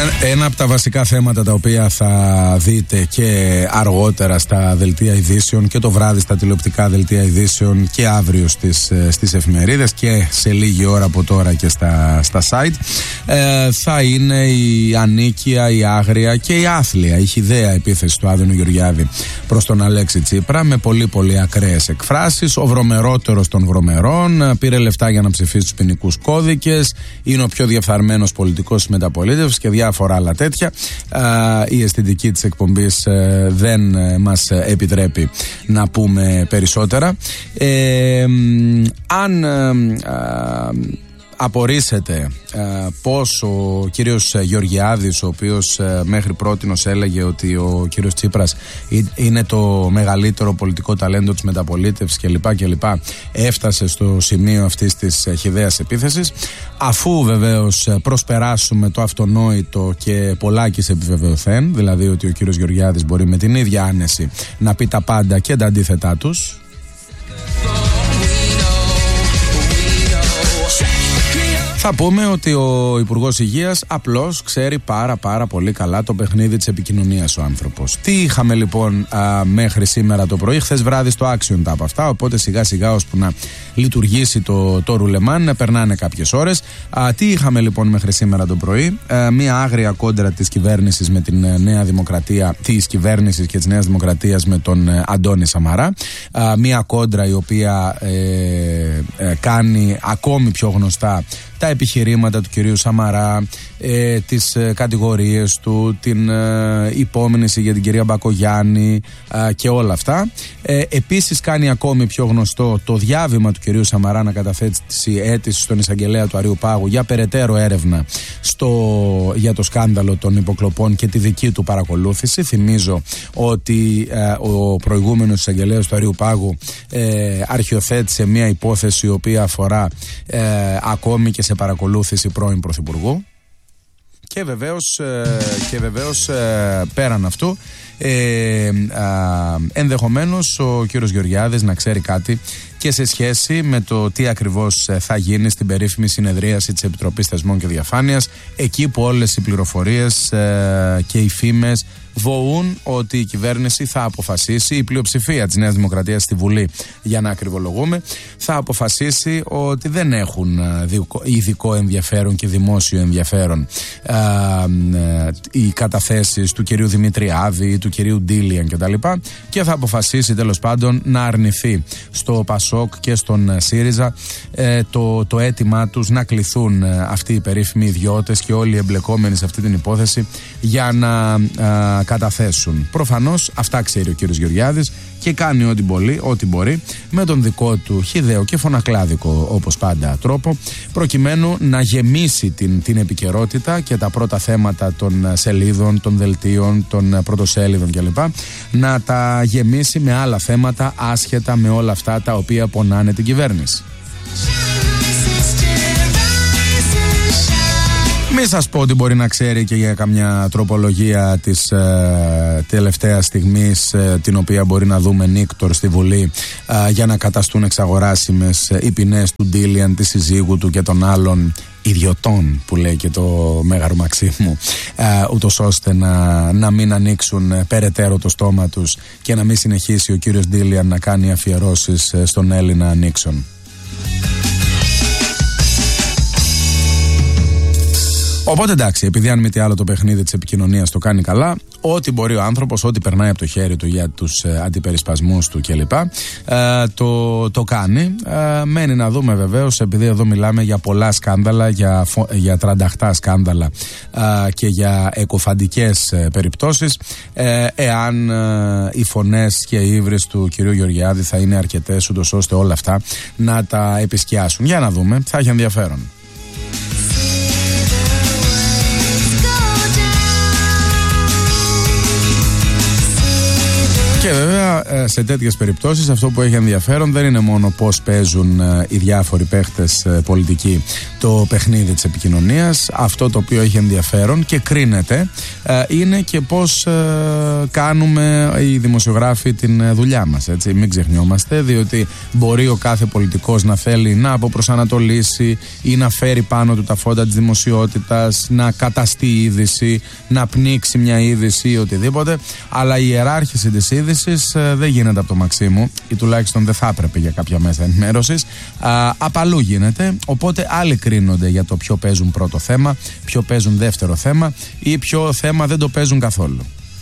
Ένα από τα βασικά θέματα τα οποία θα δείτε και αργότερα στα δελτία ειδήσεων και το βράδυ στα τηλεοπτικά δελτία ειδήσεων και αύριο στις εφημερίδες και σε λίγη ώρα από τώρα και στα site θα είναι η ανίκεια, η άγρια και η άθλια, η χυδαία επίθεση του Άδωνου Γεωργιάδη προς τον Αλέξη Τσίπρα με πολύ πολύ ακραίες εκφράσεις. Ο βρωμερότερος των βρωμερών, πήρε λεφτά για να ψηφίσει τους ποινικούς κώδικες, είναι ο πιο διαφθαρμένος πολιτικός της μεταπολίτευσης και διάφορα άλλα τέτοια. Η αισθητική της εκπομπής δεν μας επιτρέπει να πούμε περισσότερα. Αν απορρίσετε πως ο κύριος Γεωργιάδης, ο οποίος μέχρι πρότινος έλεγε ότι ο κύριος Τσίπρας είναι το μεγαλύτερο πολιτικό ταλέντο της μεταπολίτευσης κλπ, έφτασε στο σημείο αυτής της χυδαίας επίθεσης, αφού βεβαίως προσπεράσουμε το αυτονόητο και πολλάκις επιβεβαιωθέν, δηλαδή ότι ο κύριος Γεωργιάδης μπορεί με την ίδια άνεση να πει τα πάντα και τα αντίθετά τους. Θα πούμε ότι ο Υπουργός Υγείας απλώς ξέρει πάρα πολύ καλά το παιχνίδι της επικοινωνίας ο άνθρωπος. Τι είχαμε λοιπόν μέχρι σήμερα το πρωί? Χθες βράδυ στο Action τα από αυτά, οπότε σιγά σιγά ώσπου να λειτουργήσει το ρουλεμάν περνάνε κάποιες ώρες. Τι είχαμε λοιπόν μέχρι σήμερα το πρωί? Μία άγρια κόντρα της κυβέρνησης με την Νέα Δημοκρατία, της κυβέρνησης και της Νέας Δημοκρατίας με τον Αντώνη Σαμαρά. Μία κόντρα η οποία κάνει ακόμη πιο γνωστά τα επιχειρήματα του κυρίου Σαμαρά, τις κατηγορίες του, την υπόμνηση για την κυρία Μπακογιάννη και όλα αυτά. Επίσης κάνει ακόμη πιο γνωστό το διάβημα του κυρίου Σαμαρά να καταθέσει αίτηση στον εισαγγελέα του Αριουπάγου για περαιτέρω έρευνα για το σκάνδαλο των υποκλοπών και τη δική του παρακολούθηση. Θυμίζω ότι ο προηγούμενος εισαγγελέας του Αριουπάγου αρχιοθέτησε μια υπόθεση η οποία αφορά ακόμη και σε παρακολούθηση πρώην Πρωθυπουργού. Και βεβαίως πέραν αυτού ενδεχομένως ο κύριος Γεωργιάδης να ξέρει κάτι και σε σχέση με το τι ακριβώς θα γίνει στην περίφημη συνεδρίαση της Επιτροπής Θεσμών και Διαφάνειας, εκεί που όλες οι πληροφορίες και οι φήμες βοούν ότι η κυβέρνηση θα αποφασίσει, η πλειοψηφία της Νέας Δημοκρατίας στη Βουλή, για να ακριβολογούμε, θα αποφασίσει ότι δεν έχουν ειδικό ενδιαφέρον και δημόσιο ενδιαφέρον οι καταθέσεις του κυρίου Δημητριάδη, του κυρίου Ντίλιαν κτλ. Και θα αποφασίσει τέλος πάντων να αρνηθεί στο ΠΑΣΟΚ και στον ΣΥΡΙΖΑ το αίτημά τους να κληθούν αυτοί οι περίφημοι ιδιώτες και όλοι οι εμπλεκόμενοι σε αυτή την υπόθεση για να καταθέσουν. Προφανώς αυτά ξέρει ο κύριος Γεωργιάδης και κάνει ό,τι μπορεί με τον δικό του χυδαίο και φωνακλάδικο όπως πάντα τρόπο, προκειμένου να γεμίσει την επικαιρότητα και τα πρώτα θέματα των σελίδων, των δελτίων, των πρωτοσέλιδων κλπ. Να τα γεμίσει με άλλα θέματα άσχετα με όλα αυτά τα οποία πονάνε την κυβέρνηση. Μην σας πω ότι μπορεί να ξέρει και για καμιά τροπολογία της τελευταίας στιγμής, την οποία μπορεί να δούμε νύκτορ στη Βουλή, για να καταστούν εξαγοράσιμες οι ποινές του Ντίλιαν, της συζύγου του και των άλλων ιδιωτών που λέει και το Μέγαρο Μαξίμου, ούτως ώστε να μην ανοίξουν περαιτέρω το στόμα τους και να μην συνεχίσει ο κύριος Ντίλιαν να κάνει αφιερώσεις στον Έλληνα Νίξον. Οπότε εντάξει, επειδή αν μη τι άλλο το παιχνίδι της επικοινωνίας το κάνει καλά, ό,τι μπορεί ο άνθρωπος, ό,τι περνάει από το χέρι του για τους αντιπερισπασμούς του κλπ. Το κάνει. Μένει να δούμε βεβαίως, επειδή εδώ μιλάμε για πολλά σκάνδαλα, για τρανταχτά σκάνδαλα και για εκοφαντικές περιπτώσεις, εάν οι φωνές και οι ύβρις του κυρίου Γεωργιάδη θα είναι αρκετές ούτως ώστε όλα αυτά να τα επισκιάσουν. Για να δούμε, θα έχει ενδιαφέρον. Και βέβαια σε τέτοιες περιπτώσεις αυτό που έχει ενδιαφέρον δεν είναι μόνο πώς παίζουν οι διάφοροι παίχτες πολιτικοί το παιχνίδι της επικοινωνίας. Αυτό το οποίο έχει ενδιαφέρον και κρίνεται είναι και πώς κάνουμε οι δημοσιογράφοι την δουλειά μας, έτσι. Μην ξεχνιόμαστε, διότι μπορεί ο κάθε πολιτικός να θέλει να αποπροσανατολίσει ή να φέρει πάνω του τα φόντα της δημοσιότητας, να καταστεί είδηση, να πνίξει μια είδηση ή οτιδήποτε, αλλά η ιεράρχηση της είδησης δεν γίνεται από το Μαξίμου, ή τουλάχιστον δεν θα έπρεπε για κάποια μέσα ενημέρωσης. Απαλού γίνεται, οπότε άλλοι κρίνονται για το ποιο παίζουν πρώτο θέμα, ποιο παίζουν δεύτερο θέμα ή ποιο θέμα δεν το παίζουν καθόλου.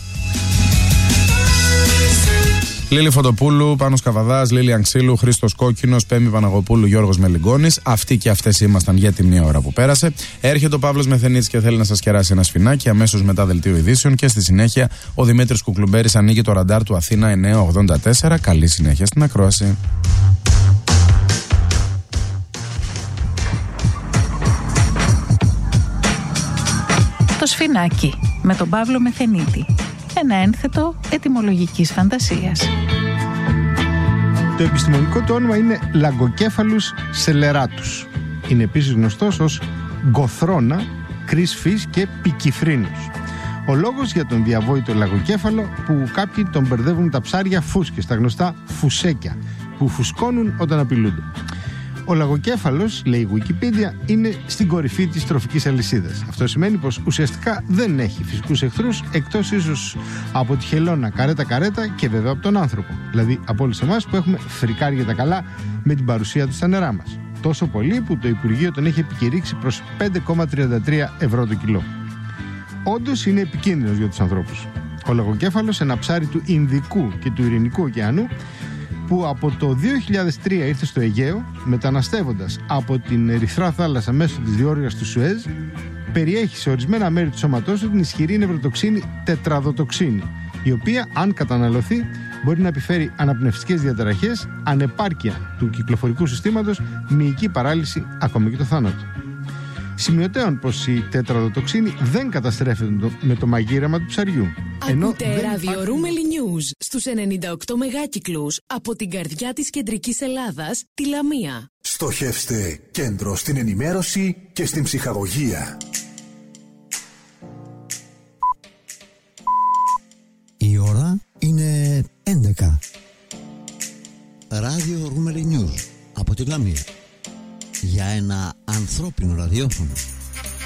Λίλη Φωτοπούλου, Πάνος Καβαδάς, Λίλη Ανξίλου, Χρήστος Κόκκινος, Πέμη Παναγοπούλου, Γιώργος Μελιγκόνης. Αυτοί και αυτές ήμασταν για τη μία ώρα που πέρασε. Έρχεται ο Παύλος Μεθενίτης και θέλει να σας κεράσει ένα σφινάκι αμέσως μετά δελτίο ειδήσεων και στη συνέχεια ο Δημήτρης Κουκλουμπέρης ανοίγει το ραντάρ του Αθήνα 984. Καλή συνέχεια στην ακρόαση. Το σφινάκι με τον Παύλο Μεθενίτη. Ένα ένθετο ετυμολογικής φαντασίας. Το επιστημονικό του όνομα είναι Λαγκοκέφαλους σελεράτους. Είναι επίσης γνωστός ως γκοθρώνα, κρυσφής και πικυφρίνος. Ο λόγος για τον διαβόητο λαγοκέφαλο που κάποιοι τον μπερδεύουν τα ψάρια φούσκες, τα γνωστά φουσέκια, που φουσκώνουν όταν απειλούνται. Ο λαγοκέφαλος, λέει η Wikipedia, είναι στην κορυφή της τροφικής αλυσίδας. Αυτό σημαίνει πως ουσιαστικά δεν έχει φυσικούς εχθρούς, εκτός ίσως από τη χελώνα καρέτα και βέβαια από τον άνθρωπο. Δηλαδή από όλους εμάς που έχουμε φρικάρει τα καλά με την παρουσία του στα νερά μας. Τόσο πολύ που το Υπουργείο τον έχει επικηρύξει προς 5,33 ευρώ το κιλό. Όντως είναι επικίνδυνος για τους ανθρώπους. Ο λαγοκέφαλος, ένα ψάρι του Ινδικού και του Ειρηνικού ωκεανού, που από το 2003 ήρθε στο Αιγαίο, μεταναστεύοντας από την Ερυθρά θάλασσα μέσω της διόρυγας του Σουέζ, περιέχει σε ορισμένα μέρη του σώματός του την ισχυρή νευροτοξίνη τετραδοτοξίνη, η οποία, αν καταναλωθεί, μπορεί να επιφέρει αναπνευστικές διαταραχές, ανεπάρκεια του κυκλοφορικού συστήματος, μυϊκή παράλυση, ακόμη και το θάνατο. Σημειωτέων πως η τετραδοτοξίνη δεν καταστρέφεται με το μαγείρεμα του ψαριού. Ακούτε ραδιορούμελη News στους 98 μεγάκυκλους από την καρδιά της κεντρικής Ελλάδας, τη Λαμία. Στοχεύστε κέντρο στην ενημέρωση και στην ψυχαγωγία. Η ώρα είναι 11. Ραδιορούμελη News από τη Λαμία. Για ένα ανθρώπινο ραδιόφωνο.